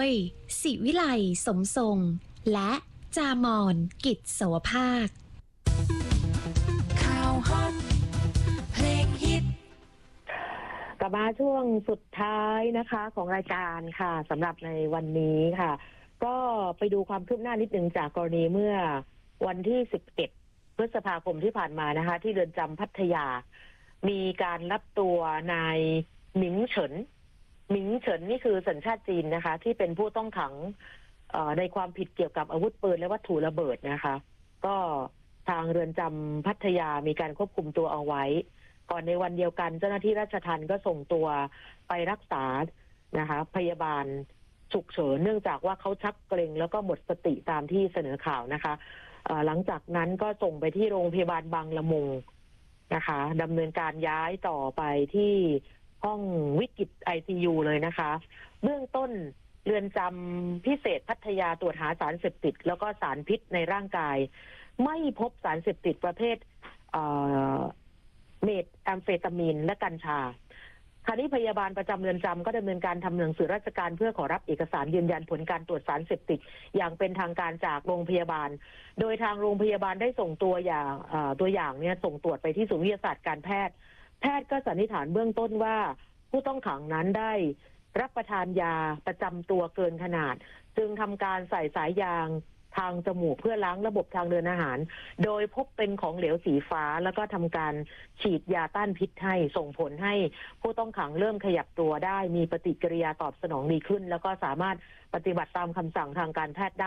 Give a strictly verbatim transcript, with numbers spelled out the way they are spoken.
ยศิวิไลสมทรงและจามอนกิจโสภาคข่าวฮอตเพลงฮิตกลับมาช่วงสุดท้ายนะคะของรายการค่ะสำหรับในวันนี้ค่ะก็ไปดูความคืบหน้านิดนึงจากกรณีเมื่อวันที่สิบเอ็ดพฤษภาคมที่ผ่านมานะคะที่เรือนจำพัทยามีการรับตัวนายหมิงเฉินหมิงเฉินนี่คือสัญชาติจีนนะคะที่เป็นผู้ต้องขังในความผิดเกี่ยวกับอาวุธปืนและวัตถุระเบิดนะคะก็ทางเรือนจำพัทยามีการควบคุมตัวเอาไว้ก่อนในวันเดียวกันเจ้าหน้าที่ราชทัณฑ์ก็ส่งตัวไปรักษานะคะพยาบาลฉุกเฉินเนื่องจากว่าเขาชักเกร็งแล้วก็หมดสติตามที่เสนอข่าวนะคะหลังจากนั้นก็ส่งไปที่โรงพยาบาลบางละมุงนะคะดำเนินการย้ายต่อไปที่ห้องวิกฤต ไอ ซี ยู เลยนะคะเบื้องต้นเรือนจำพิเศษพัทยาตรวจหาสารเสพติดแล้วก็สารพิษในร่างกายไม่พบสารเสพติดประเภทเมทแอมเฟตามีนและกัญชาคราวนี้พยาบาลประจำเรือนจำก็ดำเนินการทำหนังสือราชการเพื่อขอรับเอกสารยืนยันผลการตรวจสารเสพติดอย่างเป็นทางการจากโรงพยาบาลโดยทางโรงพยาบาลได้ส่งตัวอย่างตัวอย่างเนี่ยส่งตรวจไปที่ศูนย์วิทยาศาสตร์การแพทย์แพทย์ก็สันนิษฐานเบื้องต้นว่าผู้ต้องขังนั้นได้รับประทานยาประจำตัวเกินขนาดจึงทำการใส่สายยางทางจมูกเพื่อล้างระบบทางเดินอาหารโดยพบเป็นของเหลวสีฟ้าแล้วก็ทำการฉีดยาต้านพิษให้ส่งผลให้ผู้ต้องขังเริ่มขยับตัวได้มีปฏิกิริยาตอบสนองดีขึ้นแล้วก็สามารถปฏิบัติตามคำสั่งทางการแพทย์ได้